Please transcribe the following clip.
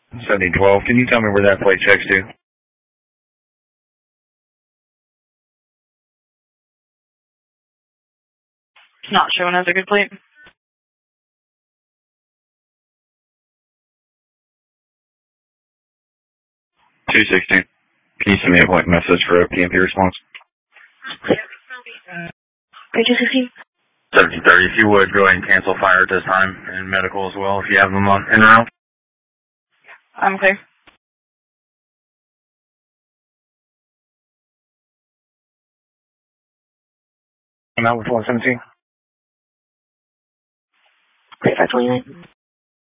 7012. Can you tell me where that plate checks to? It's not showing as a good plate. 216. Can you send me a point message for a PMP response? 216. 1730. If you would, go ahead and cancel fire at this time, and medical as well, if you have them on in and out. I'm clear. 117. Great, 529.